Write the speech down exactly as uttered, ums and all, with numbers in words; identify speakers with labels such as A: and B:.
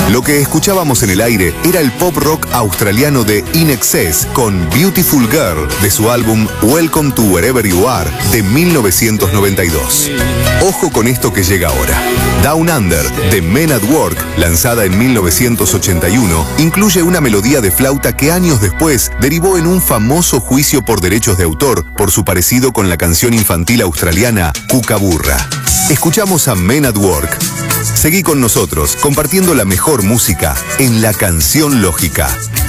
A: Lo que escuchábamos en el aire era el pop rock australiano de In Excess con Beautiful Girl de su álbum Welcome to Wherever You Are de mil novecientos noventa y dos. Ojo con esto que llega ahora. Down Under de Men at Work, lanzada en mil novecientos ochenta y uno, incluye una melodía de flauta que años después derivó en un famoso juicio por derechos de autor por su parecido con la canción infantil australiana Kookaburra. Escuchamos a Men at Work. Seguí con nosotros, compartiendo la mejor música en La Canción Lógica.